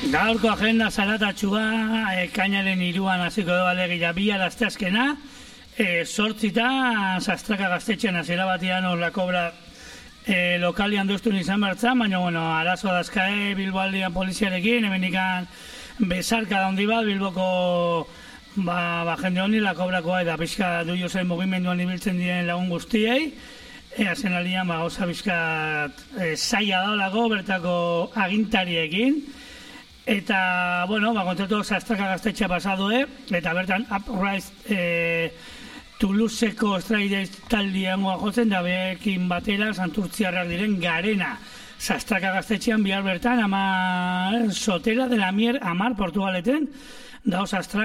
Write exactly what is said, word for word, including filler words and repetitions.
Gaurko agenda zaratatxua, ekainaren hiruan hasiko da alegia bihar asteazkena, e, sortzita Sastraka gaztetxean hasiera batean hor la kobra e, lokalian duztun izan bertzan, baina bueno, arazo dazkae Bilboaldean poliziarekin, hemenikan bezarka da hondi bat, Bilboko ba, ba jende honi la kobrakoa eta pixka du jozen mugimenduan ibiltzen diren lagun guztiei, ea zen alian ba, gauza bizkat e, zaila daolako bertako agintariekin. Eta, bueno, ba, kontratu Sastraka gaztetxea pasadue, eta bertan Uprise e, Toulouseko Stradis taldean jotzen, da behekin batera santurtziarrak diren Garena. Sastraka gaztetxean bihar bertan, ama sotera de la mier amar Portugaleten, dao Sastraka.